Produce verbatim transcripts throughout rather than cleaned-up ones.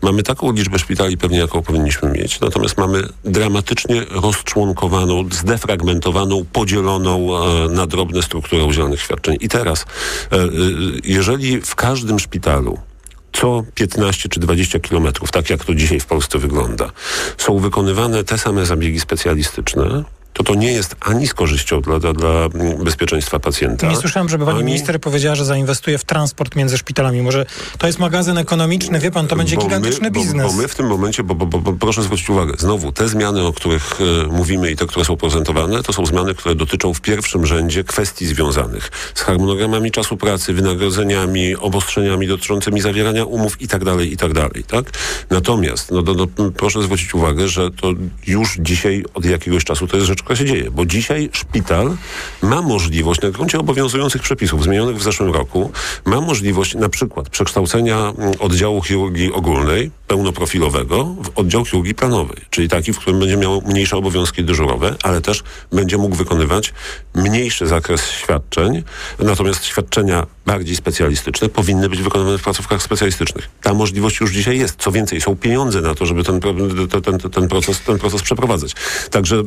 Mamy taką liczbę szpitali pewnie, jaką powinniśmy mieć, natomiast mamy dramatycznie rozczłonkowaną, zdefragmentowaną, podzieloną e, na drobne strukturę udzielonych świadczeń. I teraz, e, e, jeżeli w każdym szpitalu co piętnaście czy dwadzieścia kilometrów, tak jak to dzisiaj w Polsce wygląda, są wykonywane te same zabiegi specjalistyczne, to to nie jest ani z korzyścią dla, dla, dla bezpieczeństwa pacjenta. Nie słyszałem, żeby pani ani... minister powiedziała, że zainwestuje w transport między szpitalami. Może to jest magazyn ekonomiczny, wie pan, to będzie bo gigantyczny my, biznes. Bo, bo my w tym momencie, bo, bo, bo, bo proszę zwrócić uwagę, znowu te zmiany, o których e, mówimy i te, które są prezentowane, to są zmiany, które dotyczą w pierwszym rzędzie kwestii związanych z harmonogramami czasu pracy, wynagrodzeniami, obostrzeniami dotyczącymi zawierania umów i tak dalej, i tak dalej, tak? Natomiast, no, no, no, proszę zwrócić uwagę, że to już dzisiaj od jakiegoś czasu to jest rzecz, która się dzieje, bo dzisiaj szpital ma możliwość na gruncie obowiązujących przepisów zmienionych w zeszłym roku, ma możliwość na przykład przekształcenia oddziału chirurgii ogólnej, pełnoprofilowego, w oddział chirurgii planowej, czyli taki, w którym będzie miał mniejsze obowiązki dyżurowe, ale też będzie mógł wykonywać mniejszy zakres świadczeń, natomiast świadczenia bardziej specjalistyczne powinny być wykonywane w placówkach specjalistycznych. Ta możliwość już dzisiaj jest. Co więcej, są pieniądze na to, żeby ten, ten, ten, ten, proces, ten proces przeprowadzać. Także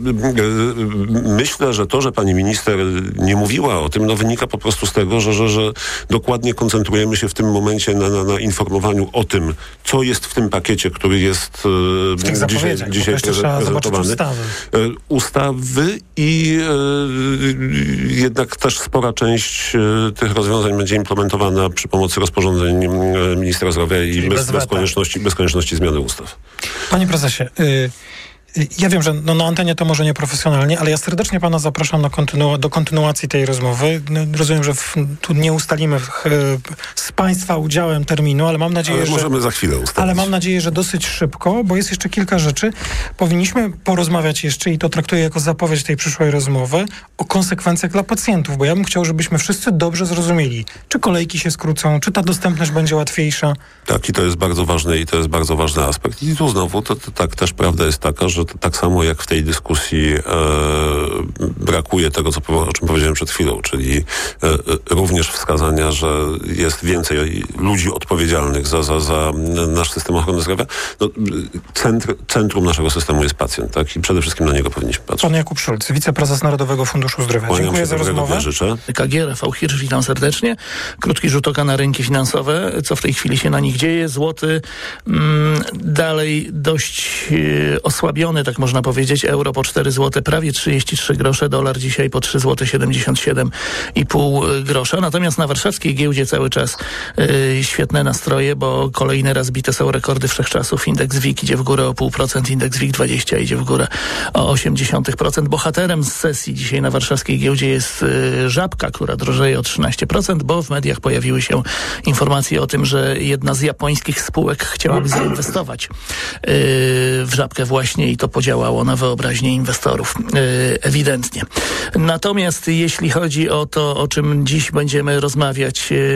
myślę, że to, że pani minister nie mówiła o tym, no wynika po prostu z tego, że, że, że dokładnie koncentrujemy się w tym momencie na, na, na informowaniu o tym, co jest w tym pakiecie, który jest w tych dzisiaj, dzisiaj prezentowany. Ustawy. ustawy i e, jednak też spora część e, tych rozwiązań będzie implementowana przy pomocy rozporządzeń e, ministra zdrowia i bez, bez, konieczności, bez konieczności zmiany ustaw. Panie prezesie, y- ja wiem, że no, na antenie to może nieprofesjonalnie, ale ja serdecznie pana zapraszam na kontynu- do kontynuacji tej rozmowy. No, rozumiem, że w, tu nie ustalimy w, z państwa udziałem terminu, ale mam nadzieję, ale że... możemy za chwilę ustalić. Ale mam nadzieję, że dosyć szybko, bo jest jeszcze kilka rzeczy. Powinniśmy porozmawiać jeszcze, i to traktuję jako zapowiedź tej przyszłej rozmowy, o konsekwencjach dla pacjentów, bo ja bym chciał, żebyśmy wszyscy dobrze zrozumieli, czy kolejki się skrócą, czy ta dostępność będzie łatwiejsza. Tak, i to jest bardzo ważne i to jest bardzo ważny aspekt. I tu znowu, to, to tak też prawda jest taka, że to, tak samo jak w tej dyskusji e, brakuje tego, co, o czym powiedziałem przed chwilą, czyli e, również wskazania, że jest więcej ludzi odpowiedzialnych za, za, za nasz system ochrony zdrowia. No, centr, centrum naszego systemu jest pacjent, tak? I przede wszystkim na niego powinniśmy patrzeć. Pan Jakub Szulc, wiceprezes Narodowego Funduszu Zdrowia. Kłaniam Dziękuję się, za rozmowę. Życzę. K G, Rafał Hirsch, witam serdecznie. Krótki rzut oka na rynki finansowe. Co w tej chwili się na nich dzieje? Złoty mm, dalej dość e, osłabiony, tak można powiedzieć. Euro po cztery złote, prawie trzydzieści trzy grosze. Dolar dzisiaj po trzy złote siedemdziesiąt siedem i pół grosza. Natomiast na warszawskiej giełdzie cały czas e, świetne nastroje, bo kolejny raz bite są rekordy wszechczasów. Indeks W I K idzie w górę o pół procent, indeks W I K dwadzieścia idzie w górę o osiem dziesiątych procent. Bohaterem z sesji dzisiaj na warszawskiej giełdzie jest y, Żabka, która drożeje o trzynaście procent, bo w mediach pojawiły się informacje o tym, że jedna z japońskich spółek chciałaby zainwestować y, w Żabkę właśnie i to podziałało na wyobraźnię inwestorów. Y, ewidentnie. Natomiast jeśli chodzi o to, o czym dziś będziemy rozmawiać y, y,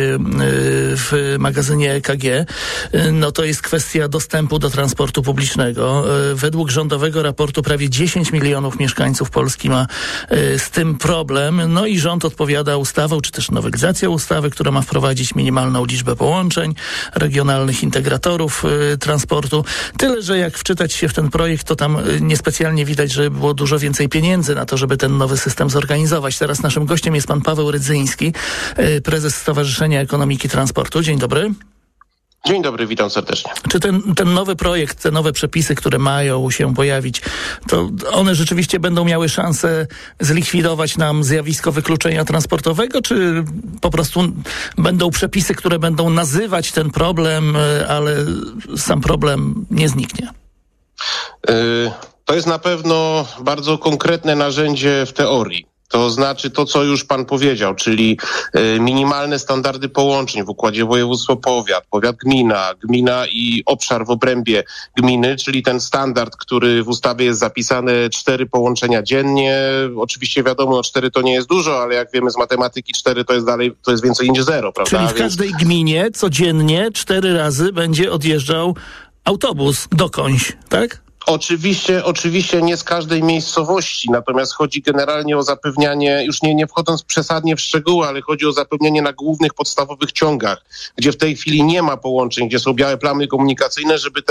w magazynie E K G, y, no to jest kwestia dostępu do transportu publicznego. Y, według rządowego raportu prawie dziesięć milionów mieszkańców Polski ma y, z tym problem. No i rząd odpowiada ustawą, czy też nowelizacją ustawy, która ma wprowadzić minimalną liczbę połączeń, regionalnych integratorów y, transportu. Tyle, że jak wczytać się w ten projekt, to tam y, niespecjalnie widać, że było dużo więcej pieniędzy na to, żeby ten nowy system zorganizować. Teraz naszym gościem jest pan Paweł Rydzyński, y, prezes Stowarzyszenia Ekonomiki Transportu. Dzień dobry. Dzień dobry, witam serdecznie. Czy ten, ten nowy projekt, te nowe przepisy, które mają się pojawić, to one rzeczywiście będą miały szansę zlikwidować nam zjawisko wykluczenia transportowego, czy po prostu będą przepisy, które będą nazywać ten problem, ale sam problem nie zniknie? Yy, to jest na pewno bardzo konkretne narzędzie w teorii. To znaczy to, co już pan powiedział, czyli y, minimalne standardy połączeń w układzie województwo-powiat, powiat-gmina, gmina i obszar w obrębie gminy, czyli ten standard, który w ustawie jest zapisany, cztery połączenia dziennie. Oczywiście wiadomo, no cztery to nie jest dużo, ale jak wiemy z matematyki, cztery to jest dalej, to jest więcej niż zero, prawda? Czyli w każdej Więc... gminie codziennie cztery razy będzie odjeżdżał autobus dokądś, tak? Oczywiście, oczywiście nie z każdej miejscowości, natomiast chodzi generalnie o zapewnianie, już nie, nie wchodząc przesadnie w szczegóły, ale chodzi o zapewnianie na głównych, podstawowych ciągach, gdzie w tej chwili nie ma połączeń, gdzie są białe plamy komunikacyjne, żeby te